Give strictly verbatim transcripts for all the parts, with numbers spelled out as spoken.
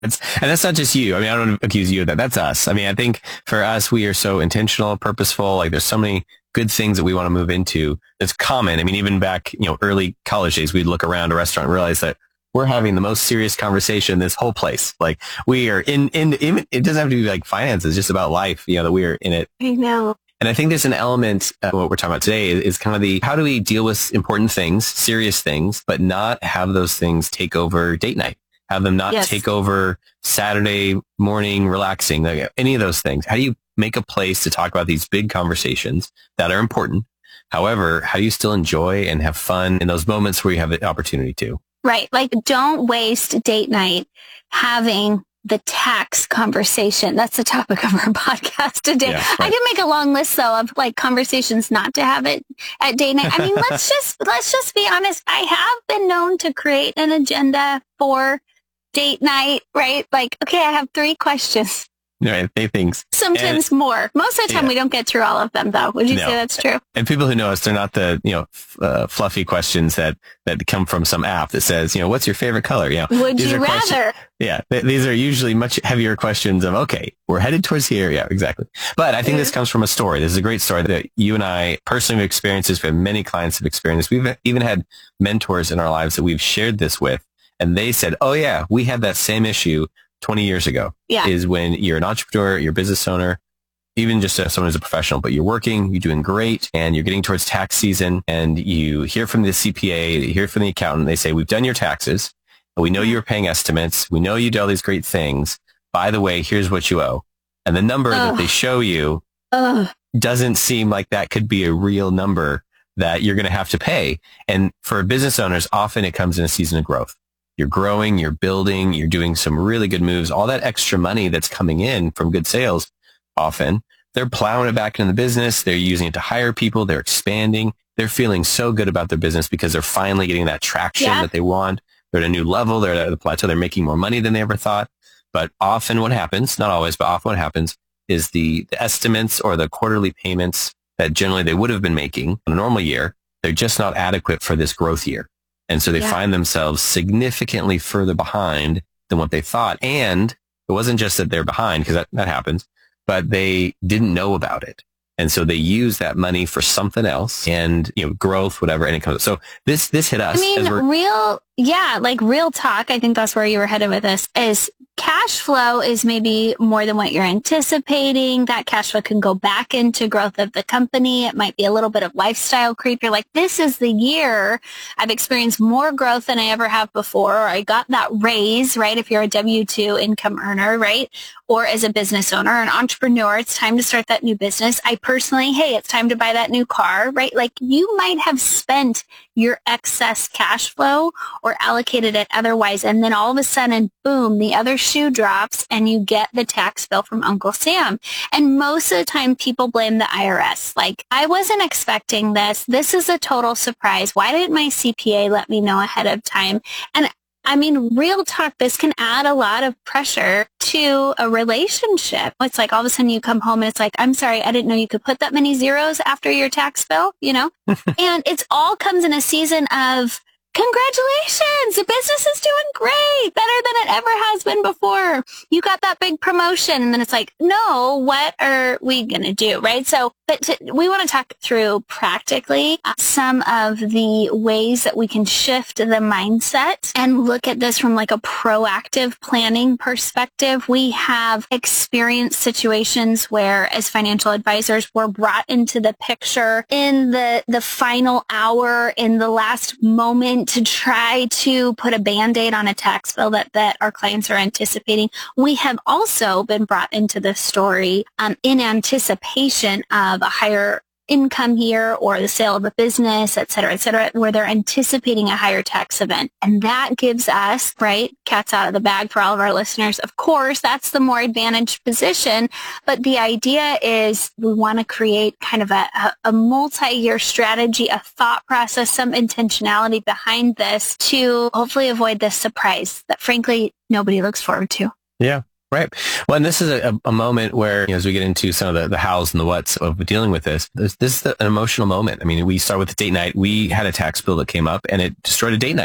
It's, and that's not just you. I mean, I don't want to accuse you of that. That's us. I mean, I think for us, we are so intentional, purposeful. Like there's so many good things that we want to move into. It's common. I mean, even back, you know, early college days, we'd look around a restaurant and realize that we're having the most serious conversation in this whole place. Like we are in, in, in, it doesn't have to be like finances, it's just about life, you know, that we are in it. I know. And I think there's an element, uh, what we're talking about today is, is kind of the, how do we deal with important things, serious things, but not have those things take over date night? Have them not yes. take over Saturday morning relaxing, like any of those things. How do you make a place to talk about these big conversations that are important? However, how do you still enjoy and have fun in those moments where you have the opportunity to? Right. Like don't waste date night having the tax conversation. That's the topic of our podcast today. Yeah, right. I can make a long list though of like conversations not to have it at date night. I mean, let's just, let's just be honest. I have been known to create an agenda for date night, right? Like, okay, I have three questions. Right, they things. Sometimes and, more. Most of the time, yeah. we don't get through all of them, though. Would you no. say that's true? And people who know us, they're not the you know f- uh, fluffy questions that, that come from some app that says, you know, what's your favorite color? You know, would you rather? Questions, yeah, th- these are usually much heavier questions of, okay, we're headed towards here. Yeah, exactly. But I think this comes from a story. This is a great story that you and I personally have experienced this with. Many clients have experienced. We've even had mentors in our lives that we've shared this with, and they said, oh yeah, we had that same issue twenty years ago. Yeah. Is when you're an entrepreneur, you're a business owner, even just someone who's a professional, but you're working, you're doing great, and you're getting towards tax season, and you hear from the C P A, you hear from the accountant, they say, we've done your taxes, and we know you were paying estimates, we know you did all these great things, by the way, here's what you owe. And the number Ugh. that they show you Ugh. doesn't seem like that could be a real number that you're going to have to pay. And for business owners, often it comes in a season of growth. You're growing, you're building, you're doing some really good moves. All that extra money that's coming in from good sales, often, they're plowing it back into the business. They're using it to hire people. They're expanding. They're feeling so good about their business because they're finally getting that traction yeah. that they want. They're at a new level. They're at the plateau. They're making more money than they ever thought. But often what happens, not always, but often what happens is the, the estimates or the quarterly payments that generally they would have been making in a normal year, they're just not adequate for this growth year. And so they yeah. find themselves significantly further behind than what they thought. And it wasn't just that they're behind, because that, that happens, but they didn't know about it. And so they use that money for something else and, you know, growth, whatever. And it comes. So this, this hit us. I mean, real, yeah, like real talk. I think that's where you were headed with this is cash flow is maybe more than what you're anticipating. That cash flow can go back into growth of the company. It might be a little bit of lifestyle creep. You're like, this is the year I've experienced more growth than I ever have before. Or I got that raise, right? If you're a W two income earner, right? Or as a business owner, an entrepreneur, it's time to start that new business. I personally, hey, it's time to buy that new car, right? Like you might have spent your excess cash flow or allocated it otherwise. And then all of a sudden, boom, the other shoe drops and you get the tax bill from Uncle Sam. And most of the time people blame the I R S. Like, I wasn't expecting this. This is a total surprise. Why didn't my C P A let me know ahead of time? And I mean, real talk, this can add a lot of pressure to a relationship. It's like all of a sudden you come home and it's like, I'm sorry, I didn't know you could put that many zeros after your tax bill, you know? And it's all comes in a season of, congratulations, the business is doing great, better than it ever has been before. You got that big promotion. And then it's like, no, what are we going to do, right? So, but to, we want to talk through practically some of the ways that we can shift the mindset and look at this from like a proactive planning perspective. We have experienced situations where as financial advisors, we're brought into the picture in the, the final hour, in the last moment, to try to put a Band-Aid on a tax bill that, that our clients are anticipating. We have also been brought into the story um, in anticipation of a higher income year or the sale of a business, et cetera, et cetera, where they're anticipating a higher tax event. And that gives us, right, cat's out of the bag for all of our listeners. Of course, that's the more advantaged position. But the idea is we want to create kind of a, a, a multi-year strategy, a thought process, some intentionality behind this to hopefully avoid this surprise that frankly, nobody looks forward to. Yeah. Right. Well, and this is a, a moment where, you know, as we get into some of the, the hows and the whats of dealing with this, this, this is the, an emotional moment. I mean, we start with the date night. We had a tax bill that came up and it destroyed a date night.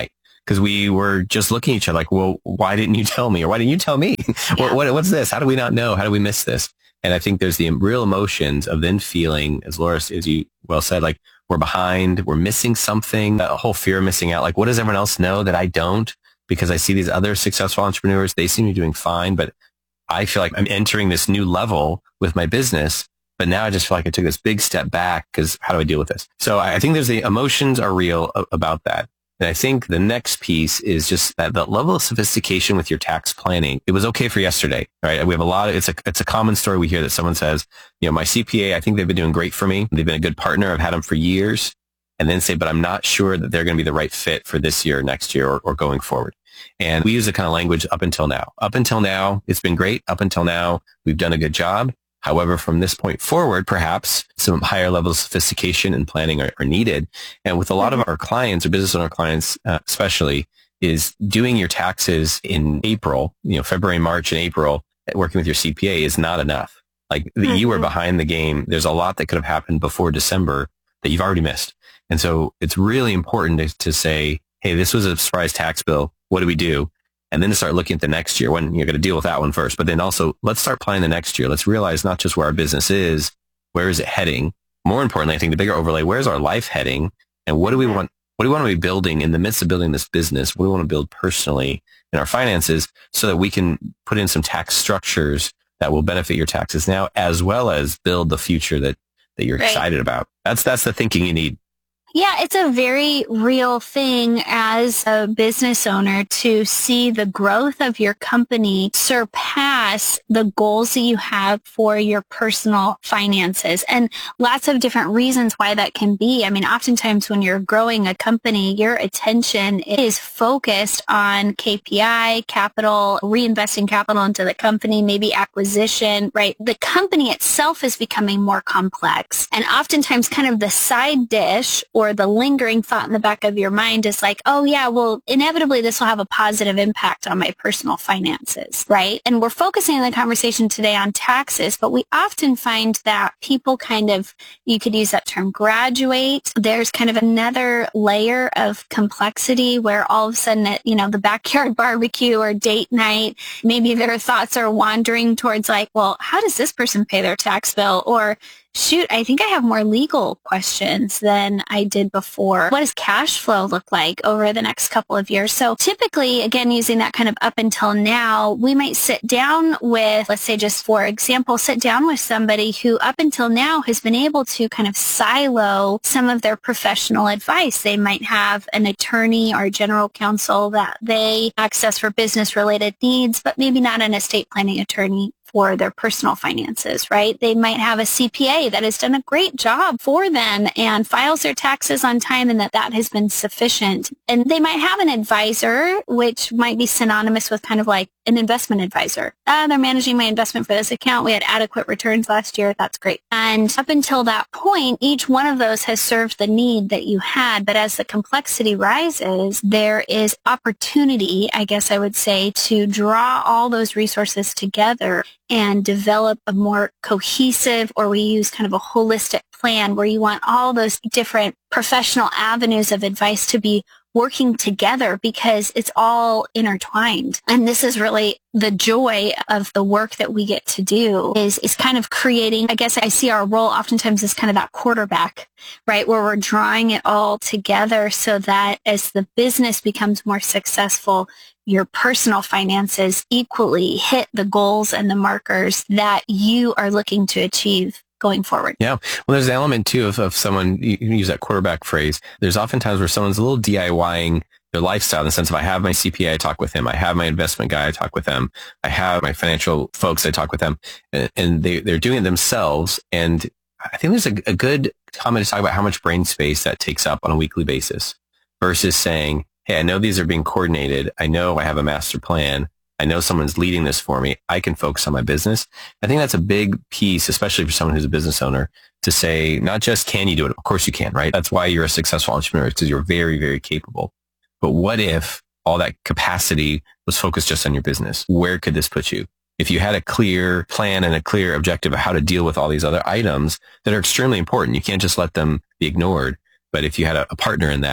because we were just looking at each other like, well, why didn't you tell me? Or why didn't you tell me? Yeah. what, what, what's this? How do we not know? How do we miss this? And I think there's the real emotions of then feeling, as Laura, as you well said, like we're behind, we're missing something, that whole fear of missing out. Like, what does everyone else know that I don't? Because I see these other successful entrepreneurs, they seem to be doing fine, but I feel like I'm entering this new level with my business. But now I just feel like I took this big step back because how do I deal with this? So I think there's the emotions are real about that. And I think the next piece is just that the level of sophistication with your tax planning. It was okay for yesterday, right? We have a lot of, it's a, it's a common story we hear that someone says, you know, my C P A, I think they've been doing great for me. They've been a good partner. I've had them for years. And then say, but I'm not sure that they're going to be the right fit for this year, next year, or, or going forward. And we use the kind of language up until now. Up until now, it's been great. Up until now, we've done a good job. However, from this point forward, perhaps some higher levels of sophistication and planning are, are needed. And with a lot of our clients or business owner clients, uh, especially, is doing your taxes in April, you know, February, March, and April, working with your C P A is not enough. Like the, mm-hmm. you were behind the game. There's a lot that could have happened before December that you've already missed. And so it's really important to, to say, hey, this was a surprise tax bill. What do we do? And then to start looking at the next year when you're going to deal with that one first. But then also let's start planning the next year. Let's realize not just where our business is, where is it heading? More importantly, I think the bigger overlay, where's our life heading? And what do we want? What do we want to be building in the midst of building this business? What do we want to build personally in our finances so that we can put in some tax structures that will benefit your taxes now, as well as build the future that, that you're right. excited about. That's, that's the thinking you need. Yeah, it's a very real thing as a business owner to see the growth of your company surpass the goals that you have for your personal finances. And lots of different reasons why that can be. I mean, oftentimes when you're growing a company, your attention is focused on K P I, capital, reinvesting capital into the company, maybe acquisition, right? The company itself is becoming more complex. And oftentimes kind of the side dish or the lingering thought in the back of your mind is like, oh yeah, well, inevitably this will have a positive impact on my personal finances, right? And we're focusing the conversation today on taxes, but we often find that people kind of, you could use that term, graduate. There's kind of another layer of complexity where all of a sudden, at, you know, the backyard barbecue or date night, maybe their thoughts are wandering towards like, well, how does this person pay their tax bill? Or shoot, I think I have more legal questions than I did before. What does cash flow look like over the next couple of years? So typically, again, using that kind of up until now, we might sit down with, let's say just for example, sit down with somebody who up until now has been able to kind of silo some of their professional advice. They might have an attorney or general counsel that they access for business-related needs, but maybe not an estate planning attorney for their personal finances, right? They might have a C P A that has done a great job for them and files their taxes on time and that that has been sufficient. And they might have an advisor, which might be synonymous with kind of like an investment advisor. Ah, they're managing my investment for this account. We had adequate returns last year. That's great. And up until that point, each one of those has served the need that you had. But as the complexity rises, there is opportunity, I guess I would say, to draw all those resources together and develop a more cohesive, or we use kind of a holistic plan where you want all those different professional avenues of advice to be working together because it's all intertwined. And this is really the joy of the work that we get to do is, is kind of creating, I guess I see our role oftentimes as kind of that quarterback, right? Where we're drawing it all together so that as the business becomes more successful, your personal finances equally hit the goals and the markers that you are looking to achieve going forward. Yeah. Well, there's an element too of, of someone, you can use that quarterback phrase. There's oftentimes where someone's a little DIYing their lifestyle in the sense of I have my C P A, I talk with him. I have my investment guy, I talk with them. I have my financial folks, I talk with them. And, and they, they're doing it themselves. And I think there's a, a good comment to talk about how much brain space that takes up on a weekly basis versus saying, hey, I know these are being coordinated. I know I have a master plan. I know someone's leading this for me. I can focus on my business. I think that's a big piece, especially for someone who's a business owner, to say, not just can you do it? Of course you can, right? That's why you're a successful entrepreneur, because you're very, very capable. But what if all that capacity was focused just on your business? Where could this put you? If you had a clear plan and a clear objective of how to deal with all these other items that are extremely important, you can't just let them be ignored. But if you had a, a partner in that,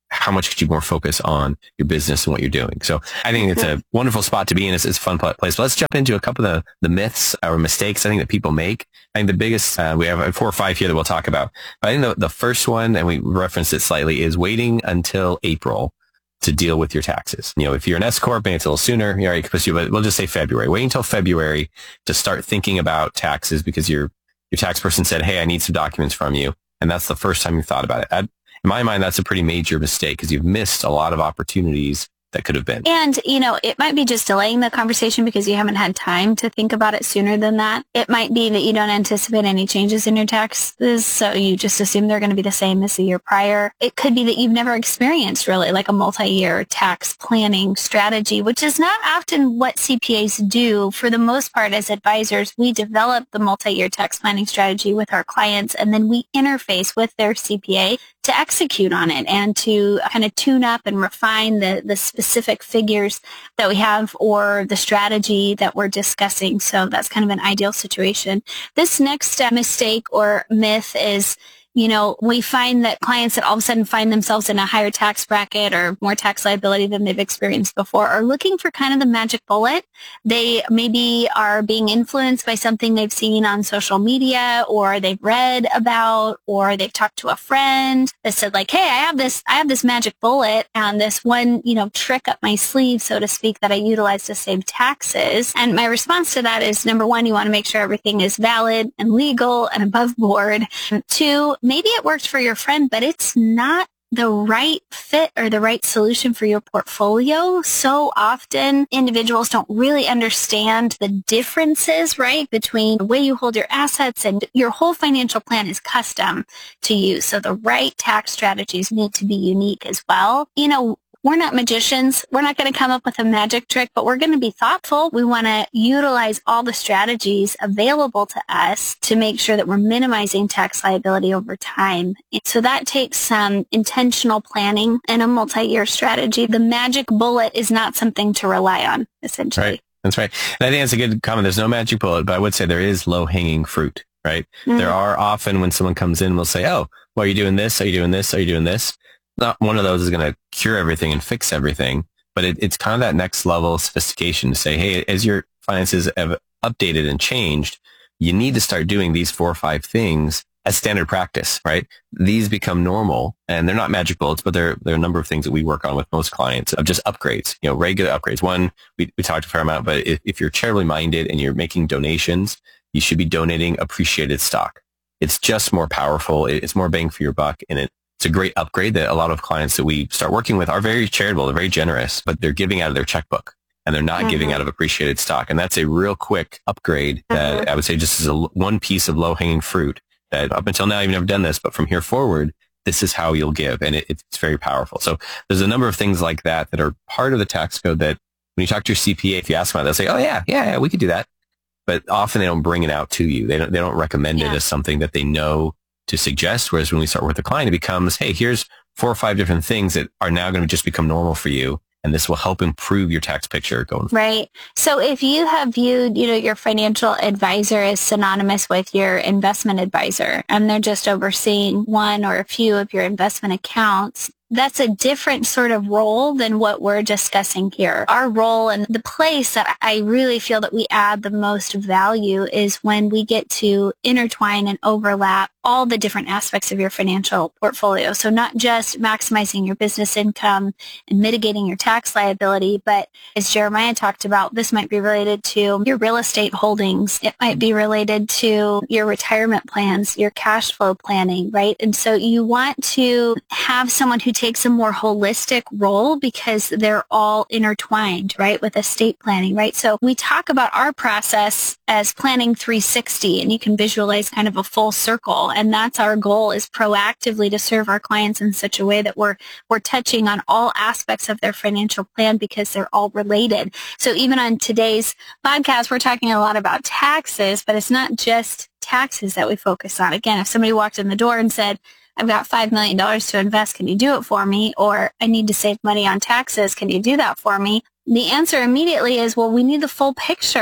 how much could you more focus on your business and what you're doing? So I think it's a wonderful spot to be in. It's, it's a fun place. But let's jump into a couple of the, the myths or mistakes I think that people make. I think the biggest, uh, we have four or five here that we'll talk about. But I think the, the first one, and we referenced it slightly, is waiting until April to deal with your taxes. You know, if you're an S corp, maybe it's a little sooner. You know, but we'll just say February. Wait until February to start thinking about taxes because your your tax person said, "Hey, I need some documents from you," and that's the first time you thought about it. I'd, in my mind, that's a pretty major mistake because you've missed a lot of opportunities that could have been. And, you know, it might be just delaying the conversation because you haven't had time to think about it sooner than that. It might be that you don't anticipate any changes in your taxes, so you just assume they're going to be the same as the year prior. It could be that you've never experienced really like a multi-year tax planning strategy, which is not often what C P As do. For the most part, as advisors, we develop the multi-year tax planning strategy with our clients, and then we interface with their C P A to execute on it and to kind of tune up and refine the, the specific figures that we have or the strategy that we're discussing. So that's kind of an ideal situation. This next uh, mistake or myth is, you know, we find that clients that all of a sudden find themselves in a higher tax bracket or more tax liability than they've experienced before are looking for kind of the magic bullet. They maybe are being influenced by something they've seen on social media or they've read about or they've talked to a friend that said like, hey, I have this, I have this magic bullet and this one, you know, trick up my sleeve, so to speak, that I utilize to save taxes. And my response to that is, number one, you want to make sure everything is valid and legal and above board. Two, maybe it worked for your friend, but it's not the right fit or the right solution for your portfolio. So often individuals don't really understand the differences, right, between the way you hold your assets, and your whole financial plan is custom to you. So the right tax strategies need to be unique as well. You know, we're not magicians. We're not going to come up with a magic trick, but we're going to be thoughtful. We want to utilize all the strategies available to us to make sure that we're minimizing tax liability over time. So that takes some intentional planning and a multi-year strategy. The magic bullet is not something to rely on, essentially. Right. That's right. And I think that's a good comment. There's no magic bullet, but I would say there is low-hanging fruit, right? Mm-hmm. There are often when someone comes in, we'll say, oh, well, are you doing this? Are you doing this? Are you doing this? Not one of those is going to cure everything and fix everything, but it, it's kind of that next level of sophistication to say, hey, as your finances have updated and changed, you need to start doing these four or five things as standard practice, right? These become normal, and they're not magic bullets, but they're, they're a number of things that we work on with most clients of just upgrades, you know, regular upgrades. One, we, we talked a fair amount, but if, if you're charitably minded and you're making donations, you should be donating appreciated stock. It's just more powerful. It's more bang for your buck, and it It's a great upgrade that a lot of clients that we start working with are very charitable, they're very generous, but they're giving out of their checkbook and they're not mm-hmm. giving out of appreciated stock. And that's a real quick upgrade that mm-hmm. I would say just is a one piece of low-hanging fruit that up until now you've never done this, but from here forward, this is how you'll give. And it, it's very powerful. So there's a number of things like that that are part of the tax code that when you talk to your C P A, if you ask them about it, they'll say, oh yeah, yeah, yeah, we could do that. But often they don't bring it out to you. They don't, they don't recommend yeah. it as something that they know to suggest. Whereas when we start with the client, it becomes, hey, here's four or five different things that are now going to just become normal for you. And this will help improve your tax picture going forward. Right. So if you have viewed, you know, your financial advisor as synonymous with your investment advisor, and they're just overseeing one or a few of your investment accounts, that's a different sort of role than what we're discussing here. Our role and the place that I really feel that we add the most value is when we get to intertwine and overlap all the different aspects of your financial portfolio. So not just maximizing your business income and mitigating your tax liability, but as Jeremiah talked about, this might be related to your real estate holdings. It might be related to your retirement plans, your cash flow planning, right? And so you want to have someone who takes a more holistic role because they're all intertwined, right, with estate planning, right? So we talk about our process as planning three sixty, and you can visualize kind of a full circle. And that's our goal, is proactively to serve our clients in such a way that we're we're touching on all aspects of their financial plan because they're all related. So even on today's podcast, we're talking a lot about taxes, but it's not just taxes that we focus on. Again, if somebody walked in the door and said, I've got five million dollars to invest, can you do it for me? Or I need to save money on taxes, can you do that for me? The answer immediately is, well, we need the full picture.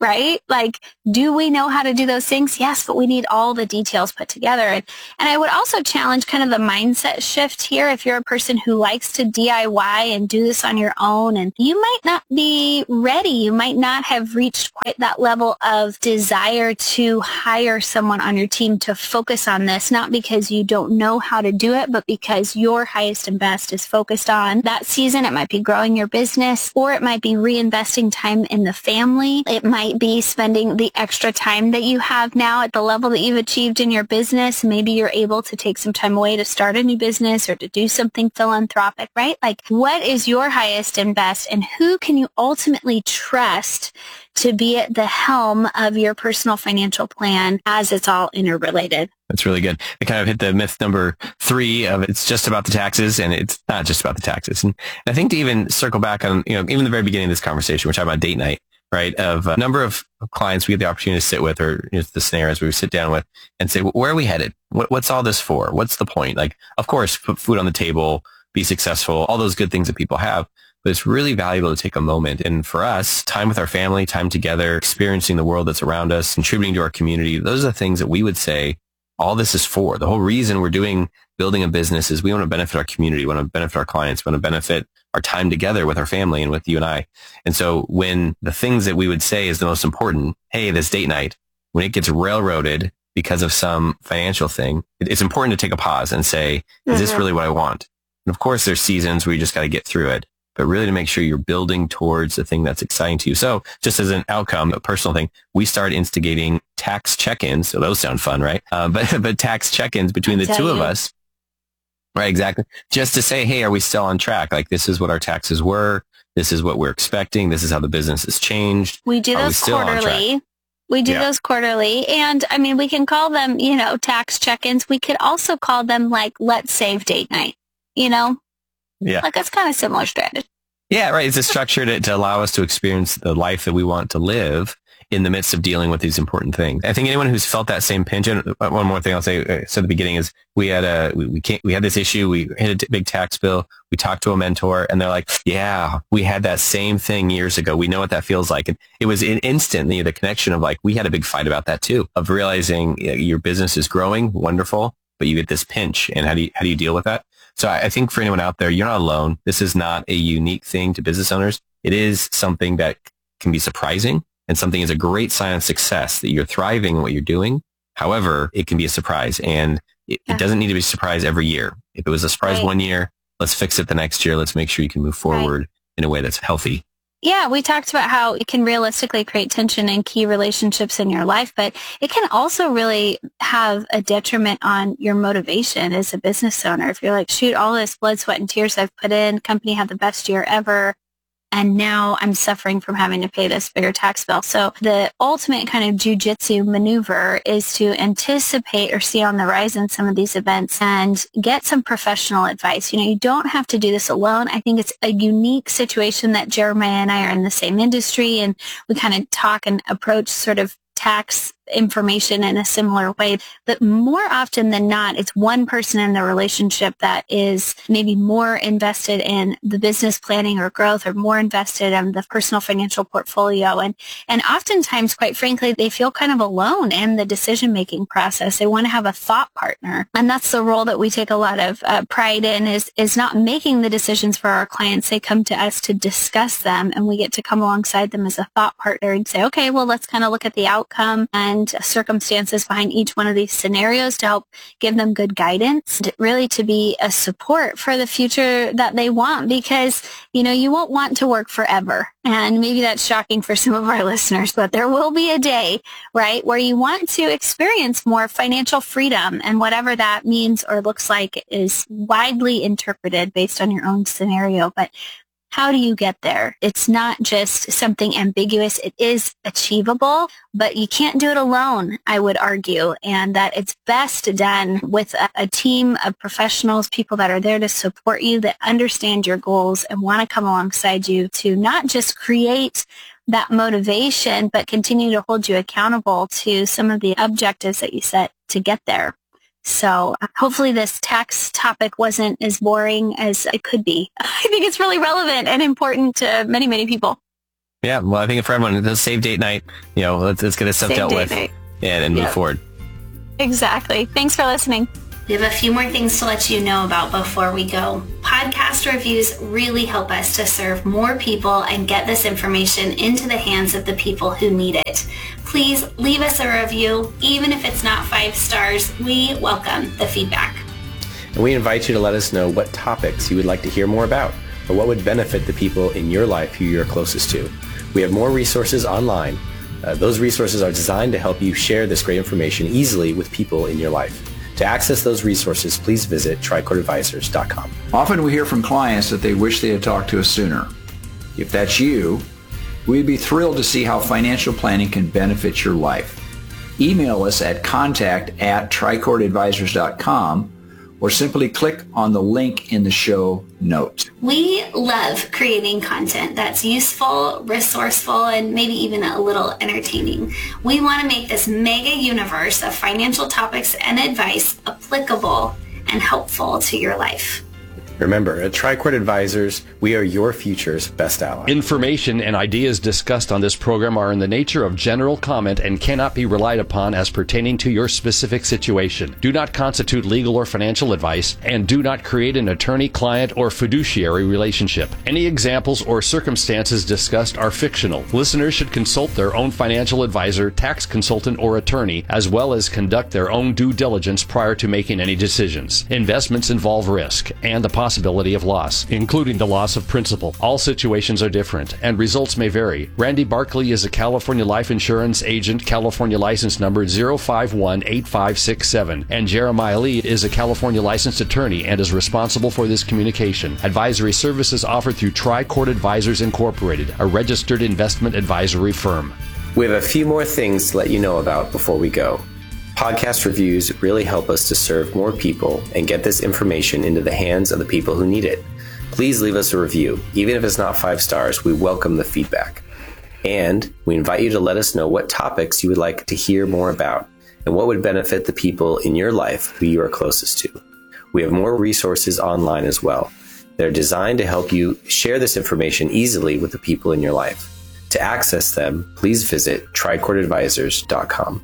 right? Like, do we know how to do those things? Yes, but we need all the details put together. And, and I would also challenge kind of the mindset shift here. If you're a person who likes to D I Y and do this on your own, and you might not be ready, you might not have reached quite that level of desire to hire someone on your team to focus on this, not because you don't know how to do it, but because your highest and best is focused on that season. It might be growing your business, or it might be reinvesting time in the family. It might be spending the extra time that you have now at the level that you've achieved in your business. Maybe you're able to take some time away to start a new business or to do something philanthropic, right? Like, what is your highest and best, and who can you ultimately trust to be at the helm of your personal financial plan as it's all interrelated? That's really good. I kind of hit the myth number three of it's just about the taxes, and it's not just about the taxes. And I think to even circle back on, you know, even the very beginning of this conversation, we're talking about date night, right? Of a number of clients we get the opportunity to sit with, or you know, the scenarios where we sit down with and say, where are we headed? What, what's all this for? What's the point? Like, of course, put food on the table, be successful, all those good things that people have. But it's really valuable to take a moment. And for us, time with our family, time together, experiencing the world that's around us, contributing to our community, those are the things that we would say all this is for. The whole reason we're doing building a business is we want to benefit our community, we want to benefit our clients, we want to benefit our time together with our family and with you and I. And so when the things that we would say is the most important, hey, this date night, when it gets railroaded because of some financial thing, it's important to take a pause and say, mm-hmm. is this really what I want? And of course, there's seasons where you just got to get through it, but really to make sure you're building towards the thing that's exciting to you. So just as an outcome, a personal thing, we started instigating tax check-ins. So those sound fun, right? Uh, but, but tax check-ins between the two you. of us. Right, exactly. Just to say, hey, are we still on track? Like, this is what our taxes were. This is what we're expecting. This is how the business has changed. We do those quarterly. We do yeah. those quarterly. And I mean, we can call them, you know, tax check-ins. We could also call them like, let's save date night, you know? Yeah. Like, that's kind of similar strategy. Yeah, right. It's a structure to, to allow us to experience the life that we want to live in the midst of dealing with these important things. I think anyone who's felt that same pinch, and one more thing I'll say, I said at the beginning is we had a, we, we can't, we had this issue. We hit a t- big tax bill. We talked to a mentor and they're like, yeah, we had that same thing years ago. We know what that feels like. And it was an instant, the, the connection of like, we had a big fight about that too, of realizing you know, your business is growing, wonderful, but you get this pinch, and how do you, how do you deal with that? So I think for anyone out there, you're not alone. This is not a unique thing to business owners. It is something that can be surprising, and something is a great sign of success that you're thriving in what you're doing. However, it can be a surprise, and it, yeah. it doesn't need to be a surprise every year. If it was a surprise right. one year, let's fix it the next year. Let's make sure you can move forward right. in a way that's healthy. Yeah, we talked about how it can realistically create tension in key relationships in your life, but it can also really have a detriment on your motivation as a business owner. If you're like, shoot, all this blood, sweat, and tears I've put in, company had the best year ever, and now I'm suffering from having to pay this bigger tax bill. So the ultimate kind of jujitsu maneuver is to anticipate or see on the horizon some of these events and get some professional advice. You know, you don't have to do this alone. I think it's a unique situation that Jeremiah and I are in the same industry, and we kind of talk and approach sort of tax information in a similar way. But more often than not, it's one person in the relationship that is maybe more invested in the business planning or growth, or more invested in the personal financial portfolio. And, and oftentimes, quite frankly, they feel kind of alone in the decision-making process. They want to have a thought partner. And that's the role that we take a lot of uh, pride in, is, is not making the decisions for our clients. They come to us to discuss them, and we get to come alongside them as a thought partner and say, okay, well, let's kind of look at the outcome and circumstances behind each one of these scenarios to help give them good guidance, really to be a support for the future that they want, because, you know, you won't want to work forever. And maybe that's shocking for some of our listeners, but there will be a day, right, where you want to experience more financial freedom, and whatever that means or looks like is widely interpreted based on your own scenario. But how do you get there? It's not just something ambiguous. It is achievable, but you can't do it alone, I would argue, and that it's best done with a, a team of professionals, people that are there to support you, that understand your goals and want to come alongside you to not just create that motivation, but continue to hold you accountable to some of the objectives that you set to get there. So hopefully this tax topic wasn't as boring as it could be. I think it's really relevant and important to many, many people. Yeah, well, I think for everyone, let's save date night. You know, let's, let's get this stuff Save dealt date with night. and, and Yep. move forward. Exactly. Thanks for listening. We have a few more things to let you know about before we go. Podcast reviews really help us to serve more people and get this information into the hands of the people who need it. Please leave us a review. Even if it's not five stars, we welcome the feedback. And we invite you to let us know what topics you would like to hear more about or what would benefit the people in your life who you're closest to. We have more resources online. Uh, those resources are designed to help you share this great information easily with people in your life. To access those resources, please visit tricord advisors dot com. Often we hear from clients that they wish they had talked to us sooner. If that's you, we'd be thrilled to see how financial planning can benefit your life. Email us at contact at tricord advisors dot com or simply click on the link in the show notes. We love creating content that's useful, resourceful, and maybe even a little entertaining. We want to make this mega universe of financial topics and advice applicable and helpful to your life. Remember, at Tricord Advisors, we are your future's best ally. Information and ideas discussed on this program are in the nature of general comment and cannot be relied upon as pertaining to your specific situation. Do not constitute legal or financial advice, and do not create an attorney-client or fiduciary relationship. Any examples or circumstances discussed are fictional. Listeners should consult their own financial advisor, tax consultant, or attorney, as well as conduct their own due diligence prior to making any decisions. Investments involve risk and the possibility of loss, including the loss of principal. All situations are different, and results may vary. Randy Barkley is a California life insurance agent, California license number zero five one eight five six seven, and Jeremiah Lee is a California licensed attorney and is responsible for this communication. Advisory services offered through Tricord Advisors Incorporated, a registered investment advisory firm. We have a few more things to let you know about before we go. Podcast reviews really help us to serve more people and get this information into the hands of the people who need it. Please leave us a review. Even if it's not five stars, we welcome the feedback. And we invite you to let us know what topics you would like to hear more about and what would benefit the people in your life who you are closest to. We have more resources online as well. They're designed to help you share this information easily with the people in your life. To access them, please visit tricord advisors dot com.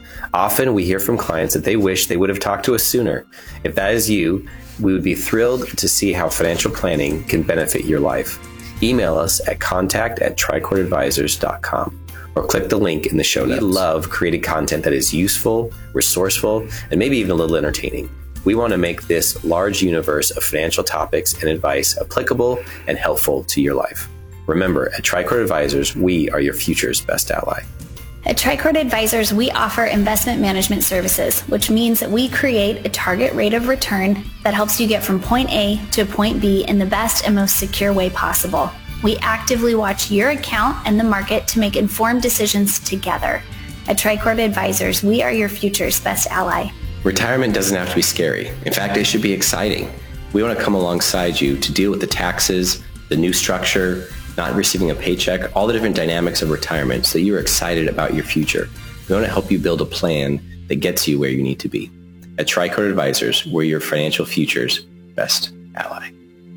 Often we hear from clients that they wish they would have talked to us sooner. If that is you, we would be thrilled to see how financial planning can benefit your life. Email us at contact at tricord advisors dot com or click the link in the show notes. We love creating content that is useful, resourceful, and maybe even a little entertaining. We want to make this large universe of financial topics and advice applicable and helpful to your life. Remember, at Tricord Advisors, we are your future's best ally. At Tricord Advisors, we offer investment management services, which means that we create a target rate of return that helps you get from point A to point B in the best and most secure way possible. We actively watch your account and the market to make informed decisions together. At Tricord Advisors, we are your future's best ally. Retirement doesn't have to be scary. In fact, it should be exciting. We want to come alongside you to deal with the taxes, the new structure, not receiving a paycheck, all the different dynamics of retirement so that you're excited about your future. We want to help you build a plan that gets you where you need to be. At Tricord Advisors, we're your financial future's best ally.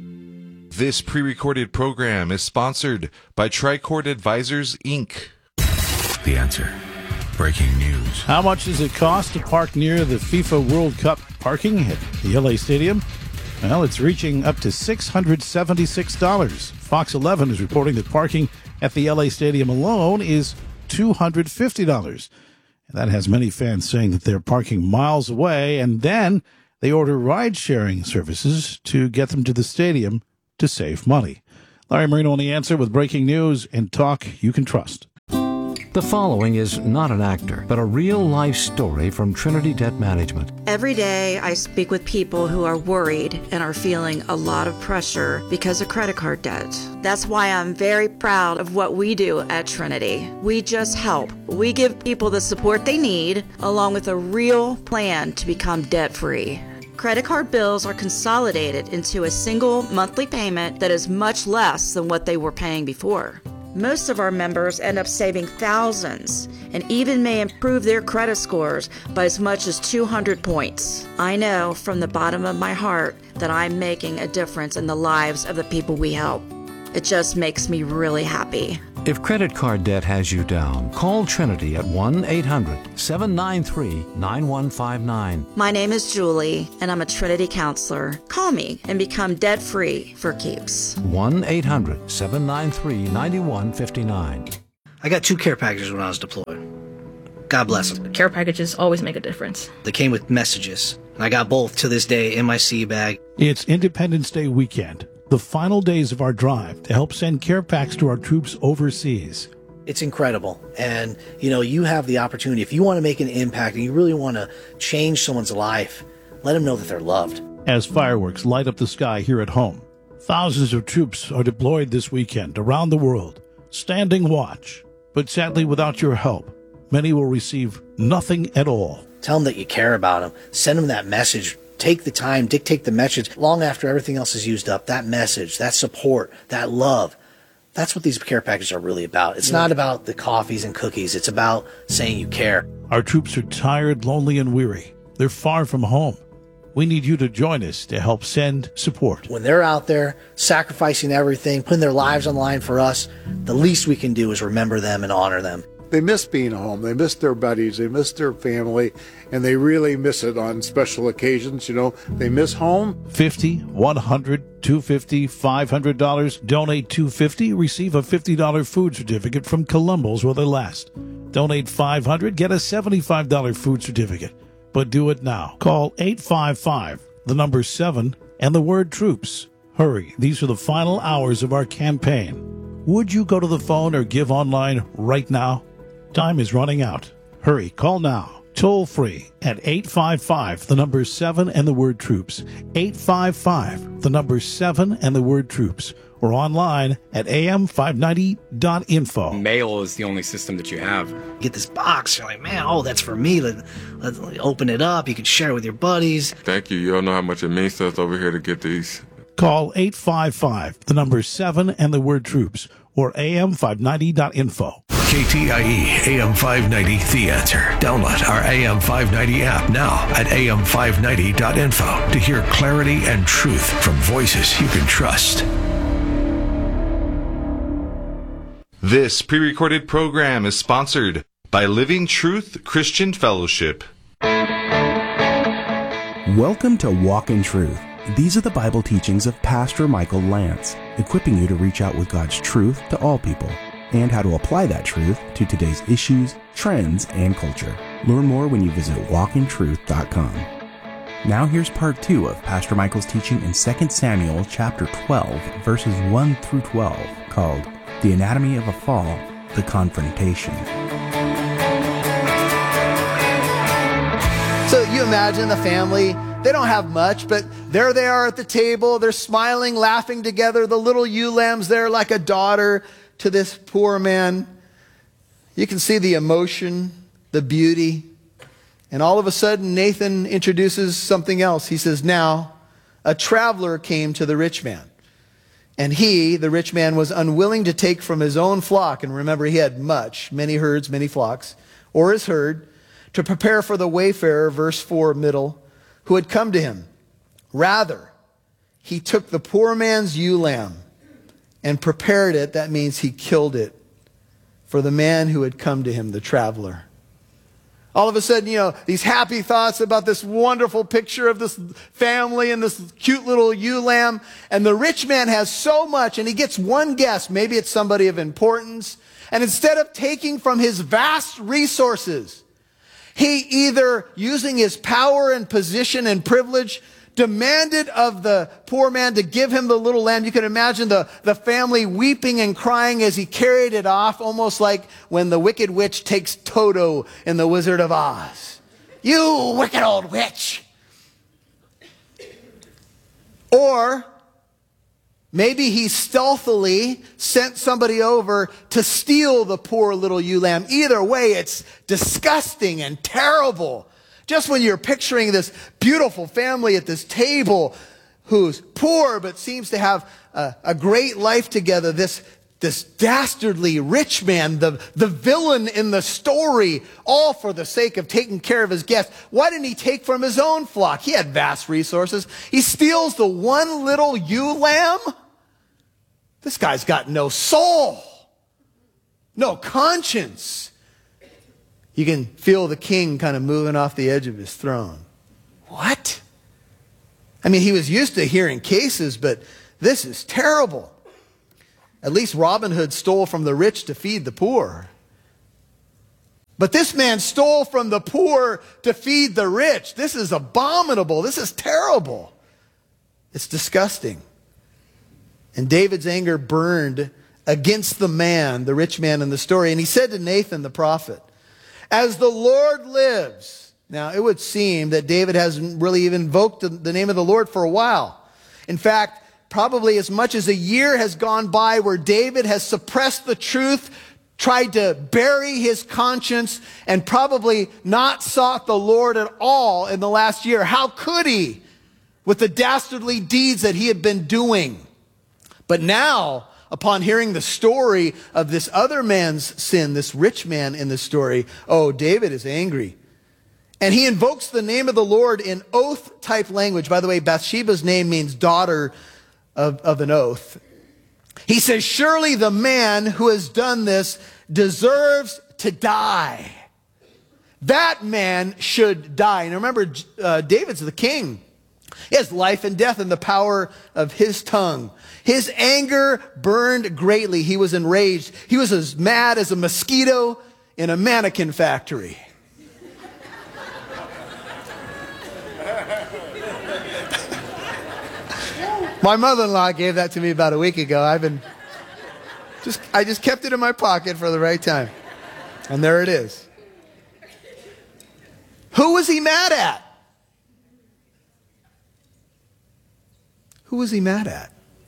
This pre-recorded program is sponsored by Tricord Advisors, Incorporated. The Answer. Breaking news. How much does it cost to park near the FIFA World Cup parking at the L A Stadium? Well, it's reaching up to six hundred seventy-six dollars. Fox eleven is reporting that parking at the L A Stadium alone is two hundred fifty dollars. And that has many fans saying that they're parking miles away, and then they order ride-sharing services to get them to the stadium to save money. Larry Marino on The Answer with breaking news and talk you can trust. The following is not an actor, but a real-life story from Trinity Debt Management. Every day I speak with people who are worried and are feeling a lot of pressure because of credit card debt. That's why I'm very proud of what we do at Trinity. We just help. We give people the support they need, along with a real plan to become debt-free. Credit card bills are consolidated into a single monthly payment that is much less than what they were paying before. Most of our members end up saving thousands and even may improve their credit scores by as much as two hundred points. I know from the bottom of my heart that I'm making a difference in the lives of the people we help. It just makes me really happy. If credit card debt has you down, call Trinity at one eight hundred seven nine three nine one five nine. My name is Julie, and I'm a Trinity counselor. Call me and become debt-free for keeps. one eight hundred seven nine three nine one five nine. I got two care packages when I was deployed. God bless them. Care packages always make a difference. They came with messages, and I got both to this day in my sea bag. It's Independence Day weekend, the final days of our drive to help send care packs to our troops overseas. It's incredible. And, you know, you have the opportunity. If you want to make an impact and you really want to change someone's life, let them know that they're loved. As fireworks light up the sky here at home, thousands of troops are deployed this weekend around the world, standing watch. But sadly, without your help, many will receive nothing at all. Tell them that you care about them. Send them that message. Take the time, dictate the message long after everything else is used up. That message, that support, that love. That's what these care packages are really about. It's yeah. not about the coffees and cookies. It's about saying you care. Our troops are tired, lonely, and weary. They're far from home. We need you to join us to help send support. When they're out there sacrificing everything, putting their lives on the line for us, the least we can do is remember them and honor them. They miss being home. They miss their buddies. They miss their family, and they really miss it on special occasions. You know, they miss home. fifty dollars, one hundred dollars, two hundred fifty dollars, five hundred dollars. Donate two hundred fifty dollars, receive a fifty dollars food certificate from Columbus while they last. Donate five hundred dollars, get a seventy-five dollars food certificate. But do it now. Call eight five five, the number seven, and the word troops. Hurry. These are the final hours of our campaign. Would you go to the phone or give online right now? Time is running out. Hurry. Call now. Toll free at eight five five, the number seven, and the word troops. eight five five, the number seven, and the word troops. Or online at A M five ninety dot info. Mail is the only system that you have. Get this box, you're like, man, oh, that's for me. Let, let's open it up. You can share it with your buddies. Thank you. You don't know how much it means to us over here to get these. Call eight five five, the number seven, and the word troops. Or A M five ninety dot info. K T I E A M five ninety, The Answer. Download our A M five ninety app now at A M five ninety dot info to hear clarity and truth from voices you can trust. This pre-recorded program is sponsored by Living Truth Christian Fellowship. Welcome to Walk in Truth. These are the Bible teachings of Pastor Michael Lance, equipping you to reach out with God's truth to all people and how to apply that truth to today's issues, trends, and culture. Learn more when you visit walk in truth dot com. Now here's part two of Pastor Michael's teaching in Second Samuel chapter twelve, verses one through twelve, called The Anatomy of a Fall, The Confrontation. So you imagine the family, they don't have much, but there they are at the table. They're smiling, laughing together. The little ewe lamb's there like a daughter to this poor man. You can see the emotion, the beauty. And all of a sudden, Nathan introduces something else. He says, now, a traveler came to the rich man. And he, the rich man, was unwilling to take from his own flock. And remember, he had much, many herds, many flocks, or his herd, to prepare for the wayfarer, verse four, middle, who had come to him. Rather, he took the poor man's ewe lamb and prepared it. That means he killed it for the man who had come to him, the traveler. All of a sudden, you know, these happy thoughts about this wonderful picture of this family and this cute little ewe lamb. And the rich man has so much, and he gets one guess. Maybe it's somebody of importance. And instead of taking from his vast resources, he either, using his power and position and privilege, demanded of the poor man to give him the little lamb. You can imagine the, the family weeping and crying as he carried it off, almost like when the wicked witch takes Toto in The Wizard of Oz. You wicked old witch. Or maybe he stealthily sent somebody over to steal the poor little ewe lamb. Either way, it's disgusting and terrible. Just when you're picturing this beautiful family at this table who's poor but seems to have a, a great life together, this, this dastardly rich man, the, the villain in the story, all for the sake of taking care of his guests. Why didn't he take from his own flock? He had vast resources. He steals the one little ewe lamb. This guy's got no soul. No conscience. You can feel the king kind of moving off the edge of his throne. What? I mean, he was used to hearing cases, but this is terrible. At least Robin Hood stole from the rich to feed the poor. But this man stole from the poor to feed the rich. This is abominable. This is terrible. It's disgusting. And David's anger burned against the man, the rich man in the story. And he said to Nathan the prophet, as the Lord lives. Now, it would seem that David hasn't really even invoked the, the name of the Lord for a while. In fact, probably as much as a year has gone by where David has suppressed the truth, tried to bury his conscience, and probably not sought the Lord at all in the last year. How could he, with the dastardly deeds that he had been doing? But now, upon hearing the story of this other man's sin, this rich man in the story, oh, David is angry. And he invokes the name of the Lord in oath-type language. By the way, Bathsheba's name means daughter of, of an oath. He says, surely the man who has done this deserves to die. That man should die. And remember, uh, David's the king. He has life and death in the power of his tongue. His anger burned greatly. He was enraged. He was as mad as a mosquito in a mannequin factory. My mother-in-law gave that to me about a week ago. I've been just, I just kept it in my pocket for the right time. And there it is. Who was he mad at? Who was he mad at?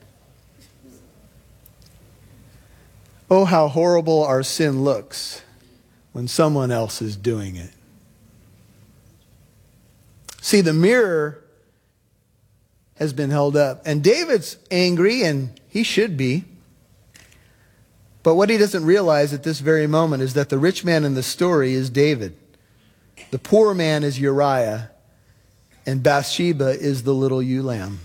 Oh, how horrible our sin looks when someone else is doing it. See, the mirror has been held up. And David's angry, and he should be. But what he doesn't realize at this very moment is that the rich man in the story is David. The poor man is Uriah, and Bathsheba is the little ewe lamb.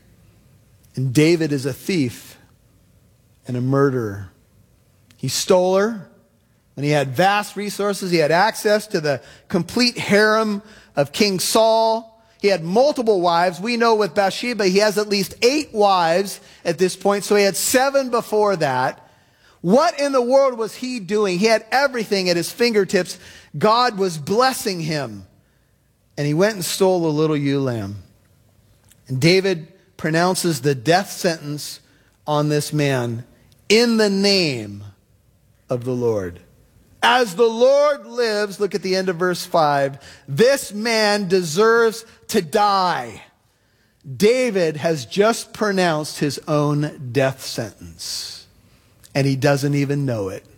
And David is a thief and a murderer. He stole her, and he had vast resources. He had access to the complete harem of King Saul. He had multiple wives. We know with Bathsheba, he has at least eight wives at this point. So he had seven before that. What in the world was he doing? He had everything at his fingertips. God was blessing him. And he went and stole the little ewe lamb. And David pronounces the death sentence on this man in the name of the Lord. As the Lord lives, look at the end of verse five, this man deserves to die. David has just pronounced his own death sentence, and he doesn't even know it.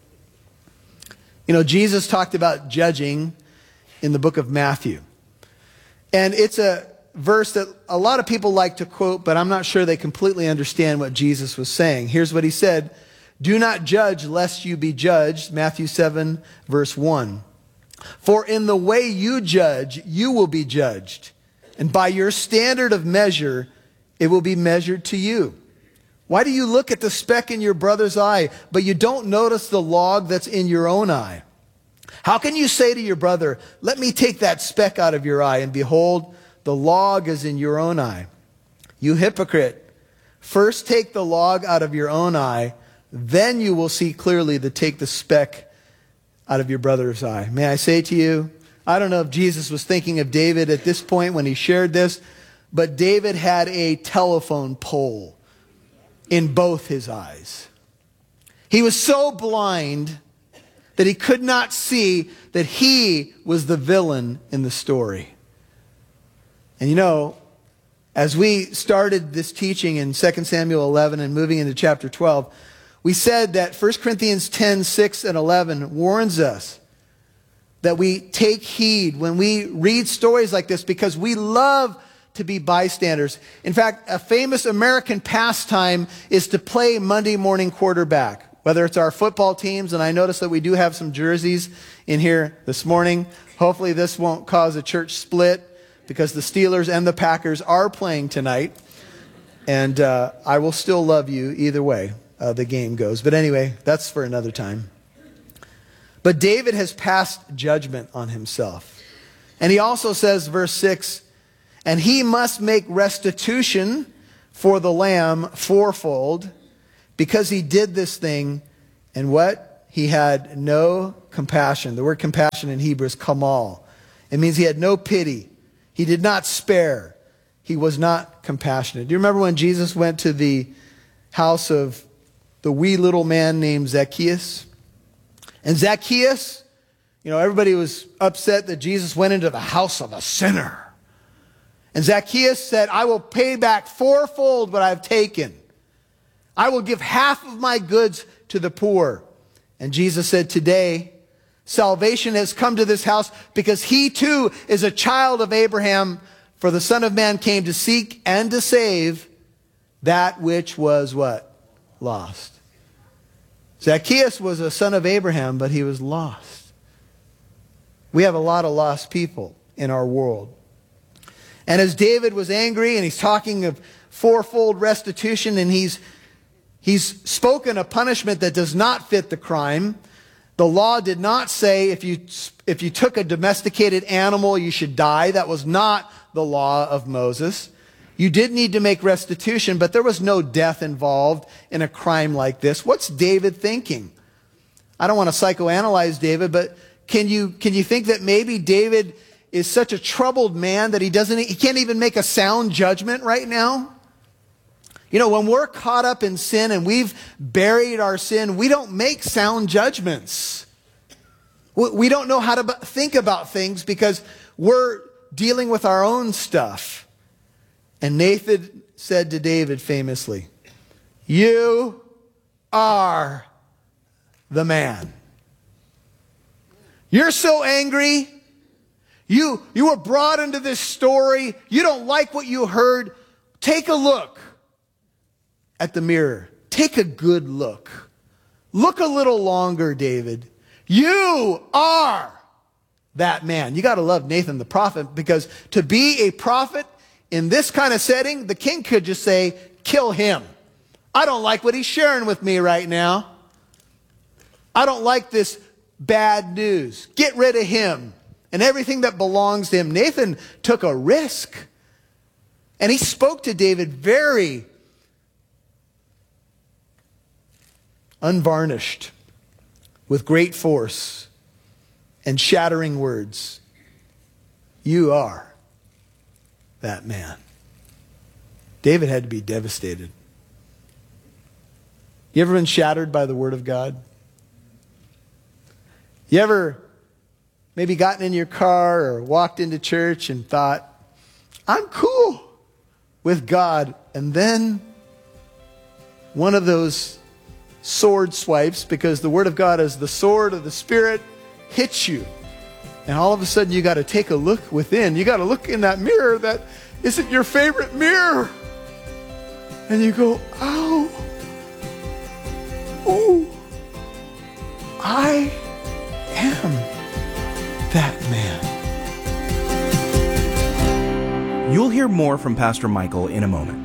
You know, Jesus talked about judging in the book of Matthew. And it's a verse that a lot of people like to quote, but I'm not sure they completely understand what Jesus was saying. Here's what he said. Do not judge lest you be judged. Matthew seven, verse one. For in the way you judge, you will be judged. And by your standard of measure, it will be measured to you. Why do you look at the speck in your brother's eye, but you don't notice the log that's in your own eye? How can you say to your brother, let me take that speck out of your eye, and behold, the log is in your own eye? You hypocrite, first take the log out of your own eye, then you will see clearly to take the speck out of your brother's eye. May I say to you, I don't know if Jesus was thinking of David at this point when he shared this, but David had a telephone pole in both his eyes. He was so blind that he could not see that he was the villain in the story. And you know, as we started this teaching in Second Samuel eleven and moving into chapter twelve, we said that First Corinthians ten, six and eleven warns us that we take heed when we read stories like this because we love to be bystanders. In fact, a famous American pastime is to play Monday morning quarterback, whether it's our football teams, and I notice that we do have some jerseys in here this morning. Hopefully this won't cause a church split because the Steelers and the Packers are playing tonight, and uh, I will still love you either way. Uh, the game goes. But anyway, that's for another time. But David has passed judgment on himself. And he also says, verse six, and he must make restitution for the lamb fourfold, because he did this thing, and what? He had no compassion. The word compassion in Hebrew is kamal. It means he had no pity. He did not spare. He was not compassionate. Do you remember when Jesus went to the house of the wee little man named Zacchaeus? And Zacchaeus, you know, everybody was upset that Jesus went into the house of a sinner. And Zacchaeus said, I will pay back fourfold what I've taken. I will give half of my goods to the poor. And Jesus said, today, salvation has come to this house because he too is a child of Abraham. For the Son of Man came to seek and to save that which was what? Lost. Zacchaeus was a son of Abraham, but he was lost. We have a lot of lost people in our world. And as David was angry, and he's talking of fourfold restitution, and he's he's spoken a punishment that does not fit the crime. The law did not say if you if you took a domesticated animal, you should die. That was not the law of Moses. You did need to make restitution, but there was no death involved in a crime like this. What's David thinking? I don't want to psychoanalyze David, but can you can you think that maybe David is such a troubled man that he doesn't he can't even make a sound judgment right now? You know, when we're caught up in sin and we've buried our sin, we don't make sound judgments. We don't know how to think about things because we're dealing with our own stuff. And Nathan said to David famously, you are the man. You're so angry. You, you were brought into this story. You don't like what you heard. Take a look at the mirror. Take a good look. Look a little longer, David. You are that man. You got to love Nathan the prophet, because to be a prophet in this kind of setting, the king could just say, kill him. I don't like what he's sharing with me right now. I don't like this bad news. Get rid of him and everything that belongs to him. Nathan took a risk. And he spoke to David very unvarnished, with great force and shattering words. You are that man. David had to be devastated. You ever been shattered by the word of God? You ever maybe gotten in your car or walked into church and thought, I'm cool with God, and then one of those sword swipes, because the word of God is the sword of the Spirit, hits you, and all of a sudden you got to take a look within. You got to look in that mirror that isn't your favorite mirror, and you go, ow, oh, I am that man. You'll hear more from Pastor Michael in a moment.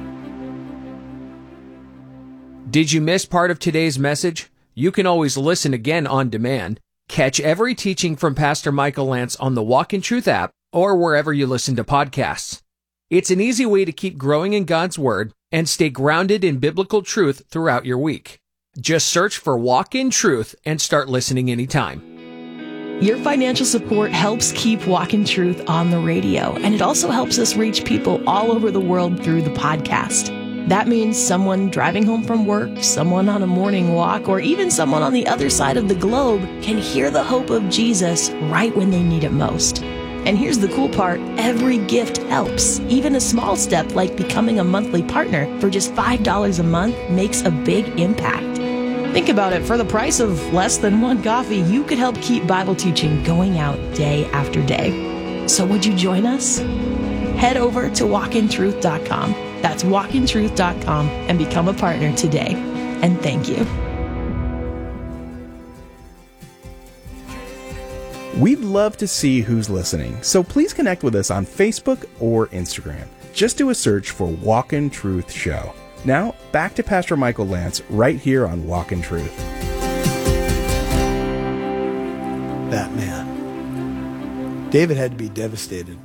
Did you miss part of today's message? You can always listen again on demand. Catch every teaching from Pastor Michael Lance on the Walk in Truth app or wherever you listen to podcasts. It's an easy way to keep growing in God's Word and stay grounded in biblical truth throughout your week. Just search for Walk in Truth and start listening anytime. Your financial support helps keep Walk in Truth on the radio, and it also helps us reach people all over the world through the podcast. That means someone driving home from work, someone on a morning walk, or even someone on the other side of the globe can hear the hope of Jesus right when they need it most. And here's the cool part, every gift helps. Even a small step like becoming a monthly partner for just five dollars a month makes a big impact. Think about it, for the price of less than one coffee, you could help keep Bible teaching going out day after day. So would you join us? Head over to walk in truth dot com. That's walk in truth dot com and become a partner today. And thank you. We'd love to see who's listening, so please connect with us on Facebook or Instagram. Just do a search for Walk in Truth Show. Now, back to Pastor Michael Lance right here on Walk in Truth. that man. David had to be devastated.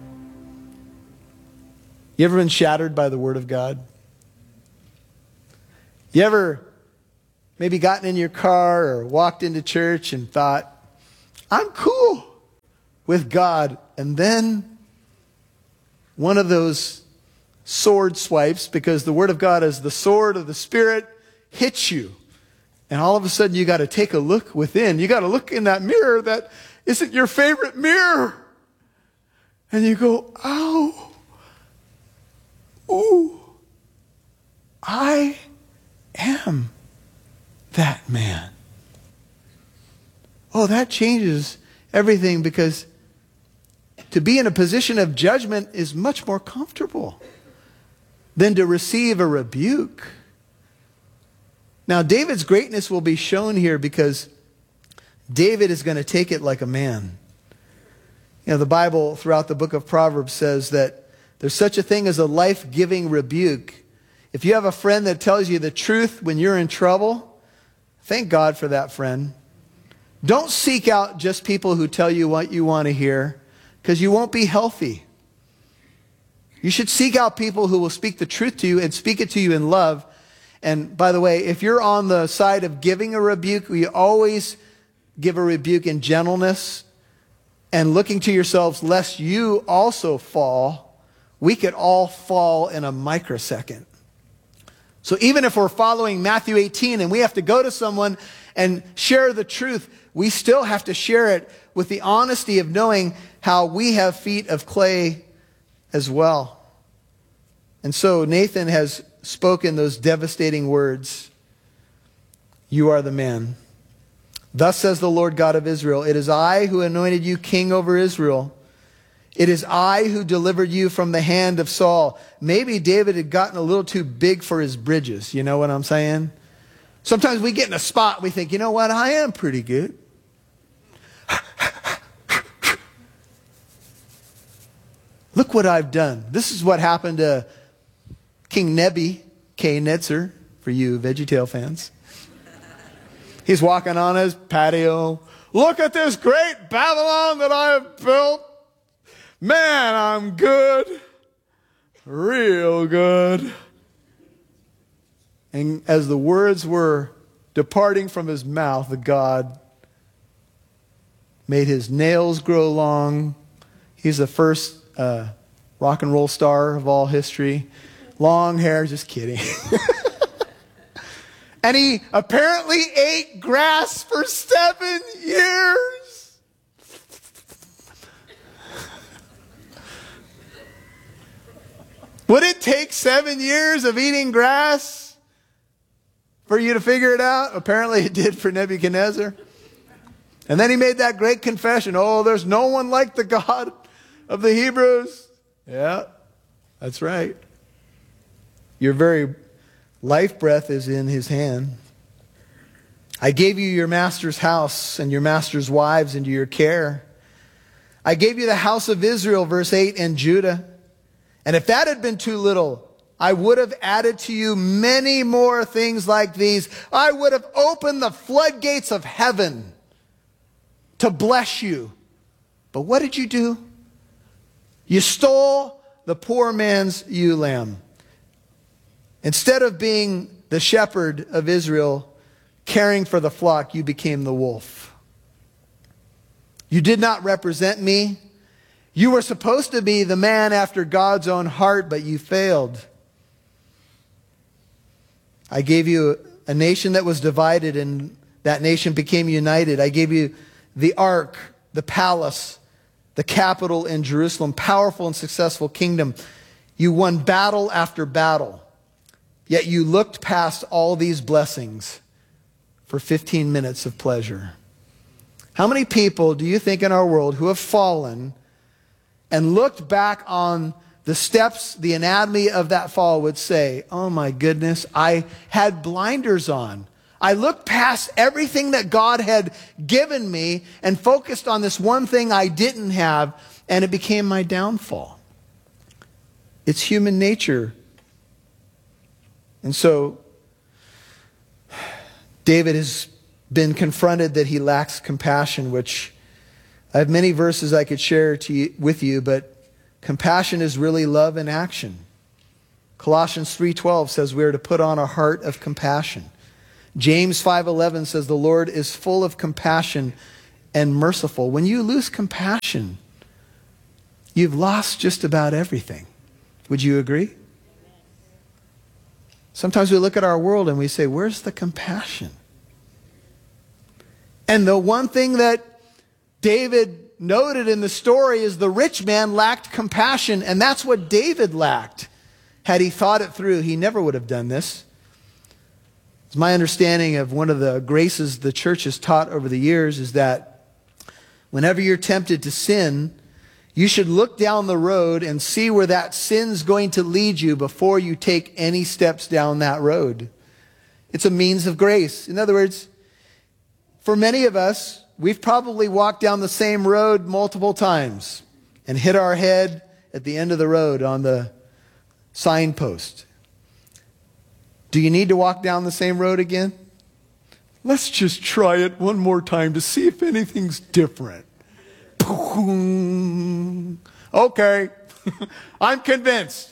You ever been shattered by the word of God? You ever maybe gotten in your car or walked into church and thought, I'm cool with God, and then one of those sword swipes, because the word of God is the sword of the Spirit, hits you. And all of a sudden you got to take a look within. You got to look in that mirror that isn't your favorite mirror. And you go, ow, ooh, I am that man. Oh, that changes everything, because to be in a position of judgment is much more comfortable than to receive a rebuke. Now, David's greatness will be shown here because David is going to take it like a man. You know, the Bible throughout the book of Proverbs says that there's such a thing as a life-giving rebuke. If you have a friend that tells you the truth when you're in trouble, thank God for that friend. Don't seek out just people who tell you what you want to hear, because you won't be healthy. You should seek out people who will speak the truth to you and speak it to you in love. And by the way, if you're on the side of giving a rebuke, we always give a rebuke in gentleness and looking to yourselves lest you also fall. We could all fall in a microsecond. So even if we're following Matthew eighteen and we have to go to someone and share the truth, we still have to share it with the honesty of knowing how we have feet of clay as well. And so Nathan has spoken those devastating words. You are the man. Thus says the Lord God of Israel, it is I who anointed you king over Israel. It is I who delivered you from the hand of Saul. Maybe David had gotten a little too big for his bridges. You know what I'm saying? Sometimes we get in a spot, we think, you know what, I am pretty good. Look what I've done. This is what happened to King Nebuchadnezzar, for you VeggieTale fans. He's walking on his patio. Look at this great Babylon that I have built. Man, I'm good. Real good. And as the words were departing from his mouth, the God made his nails grow long. He's the first uh, rock and roll star of all history. Long hair, just kidding. And he apparently ate grass for seven years. Would it take seven years of eating grass for you to figure it out? Apparently it did for Nebuchadnezzar. And then he made that great confession. Oh, there's no one like the God of the Hebrews. Yeah, that's right. Your very life breath is in his hand. I gave you your master's house and your master's wives into your care. I gave you the house of Israel, verse eight, and Judah. And if that had been too little, I would have added to you many more things like these. I would have opened the floodgates of heaven to bless you. But what did you do? You stole the poor man's ewe lamb. Instead of being the shepherd of Israel, caring for the flock, you became the wolf. You did not represent me. You were supposed to be the man after God's own heart, but you failed. I gave you a nation that was divided, and that nation became united. I gave you the ark, the palace, the capital in Jerusalem, powerful and successful kingdom. You won battle after battle. Yet you looked past all these blessings for fifteen minutes of pleasure. How many people do you think in our world who have fallen and looked back on the steps, the anatomy of that fall would say, oh my goodness, I had blinders on. I looked past everything that God had given me and focused on this one thing I didn't have, and it became my downfall. It's human nature. And so David has been confronted that he lacks compassion, which I have many verses I could share to you, with you, but compassion is really love in action. Colossians three twelve says we are to put on a heart of compassion. James five eleven says the Lord is full of compassion and merciful. When you lose compassion, you've lost just about everything. Would you agree? Sometimes we look at our world and we say, where's the compassion? And the one thing that David noted in the story is the rich man lacked compassion, and that's what David lacked. Had he thought it through, he never would have done this. It's my understanding of one of the graces the church has taught over the years is that whenever you're tempted to sin, you should look down the road and see where that sin's going to lead you before you take any steps down that road. It's a means of grace. In other words, for many of us, we've probably walked down the same road multiple times and hit our head at the end of the road on the signpost. Do you need to walk down the same road again? Let's just try it one more time to see if anything's different. Okay, I'm convinced.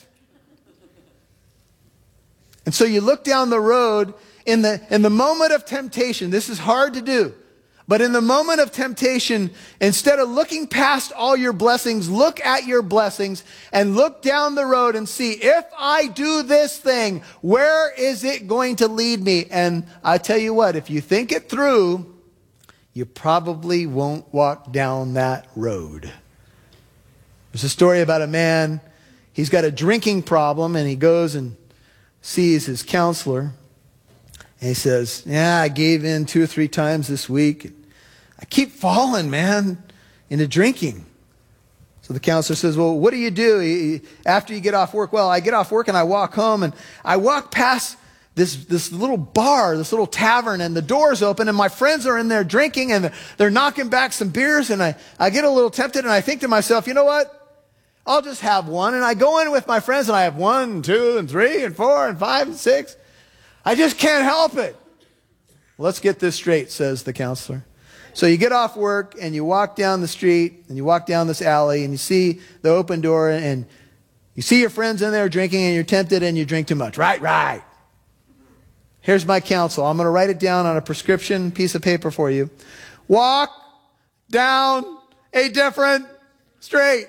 And so you look down the road in the, in the moment of temptation. This is hard to do. But in the moment of temptation, instead of looking past all your blessings, look at your blessings and look down the road and see, if I do this thing, where is it going to lead me? And I tell you what, if you think it through, you probably won't walk down that road. There's a story about a man, he's got a drinking problem, and he goes and sees his counselor. And he says, yeah, I gave in two or three times this week. I keep falling, man, into drinking. So the counselor says, well, what do you do after you get off work? Well, I get off work and I walk home, and I walk past this, this little bar, this little tavern, and the door's open, and my friends are in there drinking, and they're knocking back some beers, and I, I get a little tempted, and I think to myself, you know what? I'll just have one. And I go in with my friends, and I have one, two, and three, and four, and five, and six. I just can't help it. Let's get this straight, says the counselor. So you get off work and you walk down the street and you walk down this alley and you see the open door and you see your friends in there drinking and you're tempted and you drink too much. Right, right. Here's my counsel. I'm going to write it down on a prescription piece of paper for you. Walk down a different street.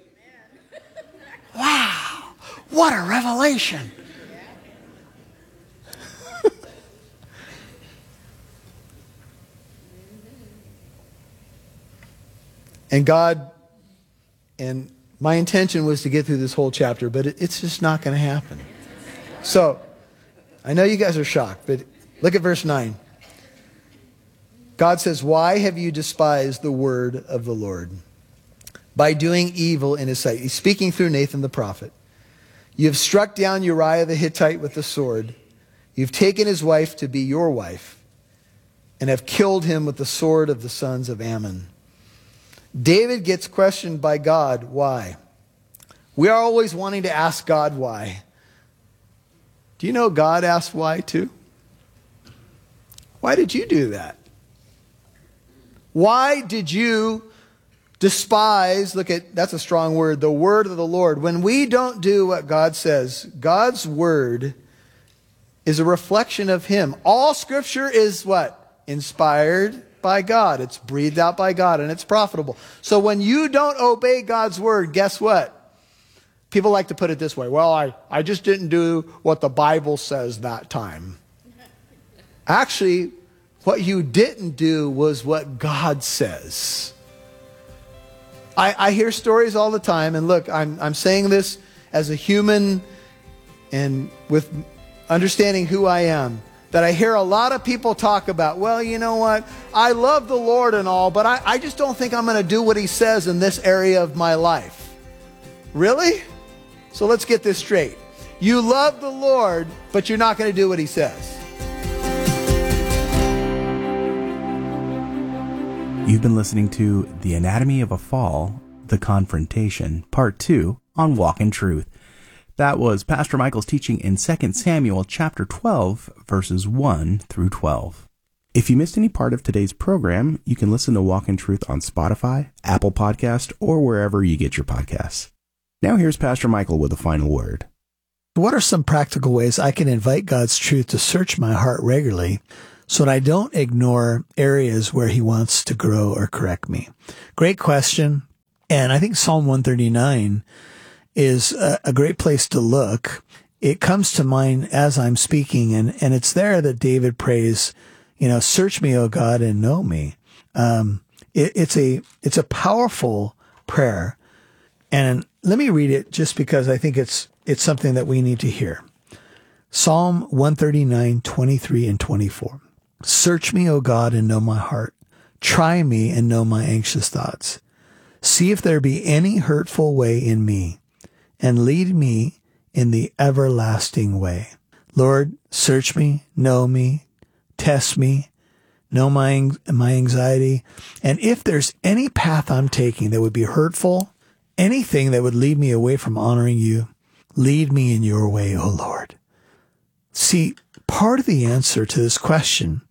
Wow, what a revelation. And God, and my intention was to get through this whole chapter, but it, it's just not going to happen. So, I know you guys are shocked, but look at verse nine. God says, why have you despised the word of the Lord? By doing evil in his sight. He's speaking through Nathan the prophet. You have struck down Uriah the Hittite with the sword. You've taken his wife to be your wife and have killed him with the sword of the sons of Ammon. David gets questioned by God, why? We are always wanting to ask God why. Do you know God asked why too? Why did you do that? Why did you despise, look at, that's a strong word, the word of the Lord? When we don't do what God says, God's word is a reflection of him. All scripture is what? Inspired by God. It's breathed out by God, and it's profitable. So when you don't obey God's word, guess what? People like to put it this way. Well, I, I just didn't do what the Bible says that time. Actually, what you didn't do was what God says. I, I hear stories all the time, and look, I'm, I'm saying this as a human and with understanding who I am, that I hear a lot of people talk about, well, you know what, I love the Lord and all, but I, I just don't think I'm going to do what he says in this area of my life. Really? So let's get this straight. You love the Lord, but you're not going to do what he says. You've been listening to The Anatomy of a Fall, The Confrontation, Part two on Walk in Truth. That was Pastor Michael's teaching in Second Samuel chapter twelve, verses one through twelve. If you missed any part of today's program, you can listen to Walk in Truth on Spotify, Apple Podcast, or wherever you get your podcasts. Now here's Pastor Michael with a final word. What are some practical ways I can invite God's truth to search my heart regularly so that I don't ignore areas where he wants to grow or correct me? Great question. And I think Psalm one thirty-nine is a, a great place to look. It comes to mind as I'm speaking, and, and it's there that David prays, you know, search me, O God, and know me. Um, it, it's a, it's a powerful prayer. And let me read it just because I think it's, it's something that we need to hear. Psalm one thirty-nine, twenty-three and twenty-four. Search me, O God, and know my heart. Try me and know my anxious thoughts. See if there be any hurtful way in me, and lead me in the everlasting way. Lord, search me, know me, test me, know my, my anxiety. And if there's any path I'm taking that would be hurtful, anything that would lead me away from honoring you, lead me in your way, O Lord. See, part of the answer to this question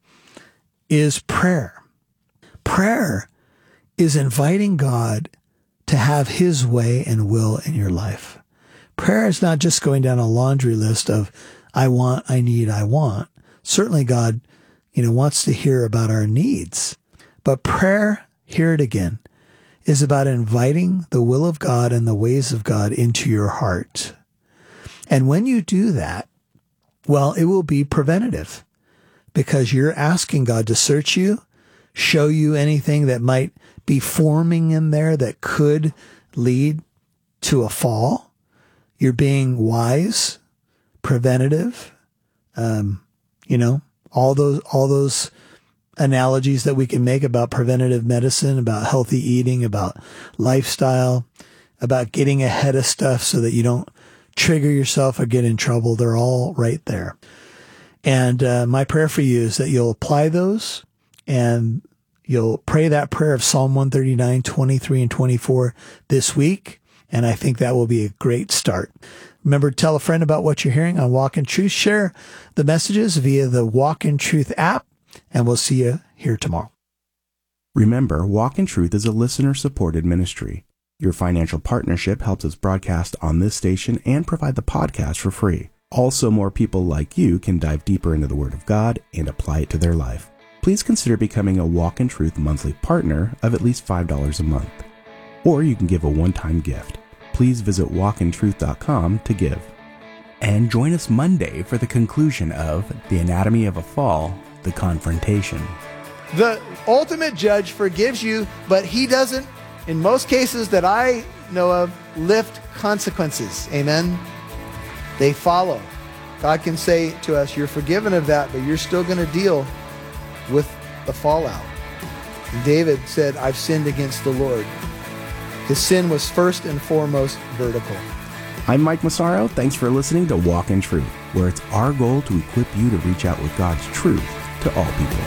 is prayer. Prayer is inviting God to have his way and will in your life. Prayer is not just going down a laundry list of I want, I need, I want. Certainly God, you know, wants to hear about our needs. But prayer, hear it again, is about inviting the will of God and the ways of God into your heart. And when you do that, well, it will be preventative because you're asking God to search you, show you anything that might be forming in there that could lead to a fall. You're being wise, preventative, um, you know, all those, all those analogies that we can make about preventative medicine, about healthy eating, about lifestyle, about getting ahead of stuff so that you don't trigger yourself or get in trouble. They're all right there. And uh, my prayer for you is that you'll apply those and you'll pray that prayer of Psalm one thirty-nine, twenty-three and twenty-four this week. And I think that will be a great start. Remember, tell a friend about what you're hearing on Walk in Truth. Share the messages via the Walk in Truth app, and we'll see you here tomorrow. Remember, Walk in Truth is a listener-supported ministry. Your financial partnership helps us broadcast on this station and provide the podcast for free. Also, more people like you can dive deeper into the Word of God and apply it to their life. Please consider becoming a Walk in Truth monthly partner of at least five dollars a month. Or you can give a one-time gift. Please visit walk in truth dot com to give. And join us Monday for the conclusion of The Anatomy of a Fall, The Confrontation. The ultimate judge forgives you, but he doesn't, in most cases that I know of, lift consequences. Amen? They follow. God can say to us, you're forgiven of that, but you're still going to deal with the fallout. And David said, I've sinned against the Lord. His sin was first and foremost vertical. I'm Mike Massaro. Thanks for listening to Walk in Truth, where it's our goal to equip you to reach out with God's truth to all people.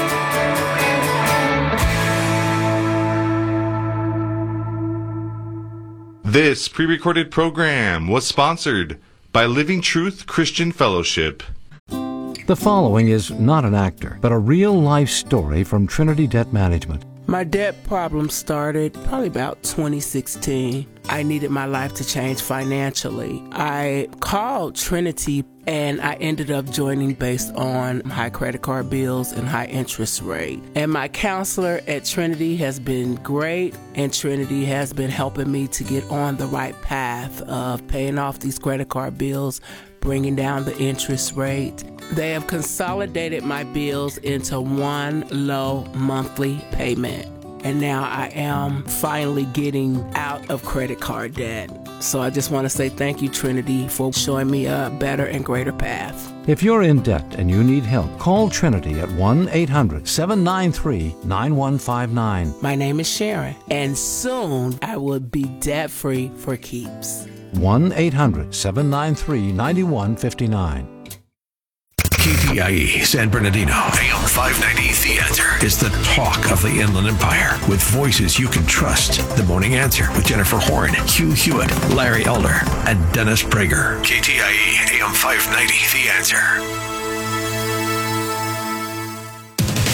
This pre-recorded program was sponsored by Living Truth Christian Fellowship. The following is not an actor, but a real-life story from Trinity Debt Management. My debt problem started probably about twenty sixteen. I needed my life to change financially. I called Trinity and I ended up joining based on high credit card bills and high interest rate. And my counselor at Trinity has been great, and Trinity has been helping me to get on the right path of paying off these credit card bills, bringing down the interest rate. They have consolidated my bills into one low monthly payment. And now I am finally getting out of credit card debt. So I just want to say thank you, Trinity, for showing me a better and greater path. If you're in debt and you need help, call Trinity at one eight hundred seven nine three nine one five nine. My name is Sharon, and soon I will be debt-free for keeps. one eight hundred seven nine three nine one five nine. K T I E San Bernardino, A M five ninety The Answer is the talk of the Inland Empire with voices you can trust. The Morning Answer with Jennifer Horn, Hugh Hewitt, Larry Elder, and Dennis Prager. K T I E A M five ninety The Answer.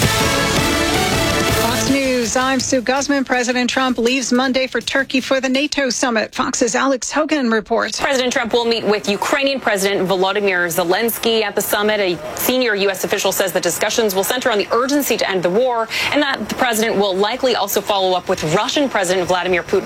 news. I'm Sue Guzman. President Trump leaves Monday for Turkey for the NATO summit. Fox's Alex Hogan reports. President Trump will meet with Ukrainian President Volodymyr Zelensky at the summit. A senior U S official says the discussions will center on the urgency to end the war and that the president will likely also follow up with Russian President Vladimir Putin